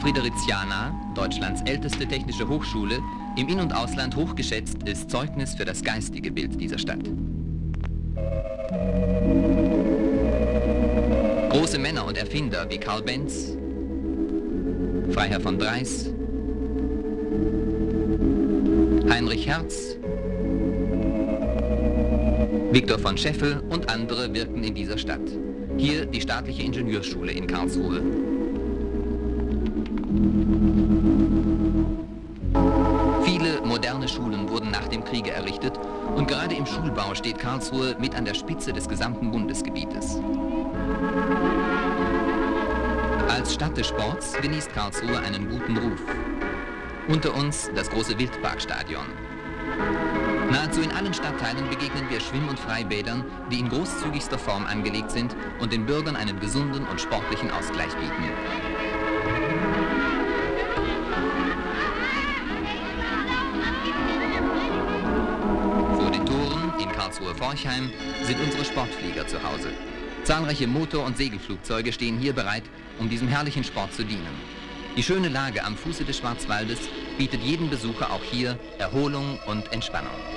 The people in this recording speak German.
Fridericiana, Deutschlands älteste technische Hochschule, im In- und Ausland hochgeschätzt, ist Zeugnis für das geistige Bild dieser Stadt. Große Männer und Erfinder wie Karl Benz, Freiherr von Dreis, Heinrich Hertz, Viktor von Scheffel und andere wirkten in dieser Stadt. Hier die staatliche Ingenieurschule in Karlsruhe. Viele moderne Schulen wurden nach dem Kriege errichtet und gerade im Schulbau steht Karlsruhe mit an der Spitze des gesamten Bundesgebietes. Als Stadt des Sports genießt Karlsruhe einen guten Ruf. Unter uns das große Wildparkstadion. Nahezu in allen Stadtteilen begegnen wir Schwimm- und Freibädern, die in großzügigster Form angelegt sind und den Bürgern einen gesunden und sportlichen Ausgleich bieten. Vor den Toren in Karlsruhe-Forchheim sind unsere Sportflieger zu Hause. Zahlreiche Motor- und Segelflugzeuge stehen hier bereit, um diesem herrlichen Sport zu dienen. Die schöne Lage am Fuße des Schwarzwaldes bietet jedem Besucher auch hier Erholung und Entspannung.